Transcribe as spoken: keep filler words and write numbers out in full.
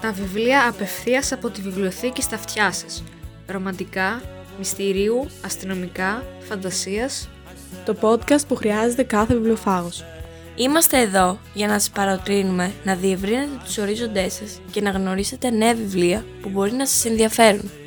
Τα βιβλία απευθείας από τη βιβλιοθήκη στα αυτιά σας. Ρομαντικά, μυστηρίου, αστυνομικά, φαντασίας. Το podcast που χρειάζεται κάθε βιβλιοφάγος. Είμαστε εδώ για να σας παροτρύνουμε να διευρύνετε τους ορίζοντές σας και να γνωρίσετε νέα βιβλία που μπορεί να σας ενδιαφέρουν.